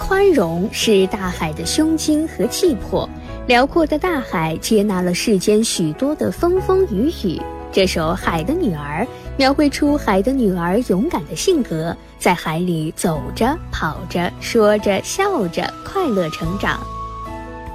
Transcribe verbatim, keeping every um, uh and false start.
宽容是大海的胸襟和气魄，辽阔的大海接纳了世间许多的风风雨雨。这首《海的女儿》描绘出海的女儿勇敢的性格，在海里走着、跑着、说着、笑着，快乐成长。